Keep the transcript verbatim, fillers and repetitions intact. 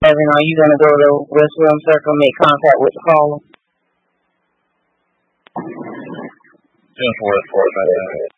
Evan, are you going to go to West Rim Circle, make contact with the caller? Ten four four.